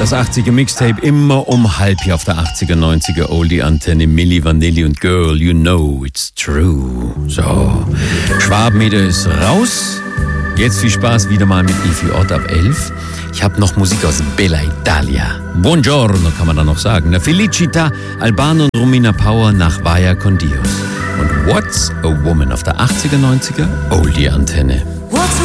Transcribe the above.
Das 80er Mixtape immer um halb hier auf der 80er, 90er Oldie Antenne. Milli Vanilli und Girl, you know it's true. So, Schwabenmeter ist raus. Jetzt viel Spaß wieder mal mit Efi Ott ab 11. Ich habe noch Musik aus Bella Italia. Buongiorno kann man da noch sagen. La Felicita, Albano und Romina Power nach Vaya con Dios. Und What's a Woman auf der 80er, 90er Oldie Antenne. What's a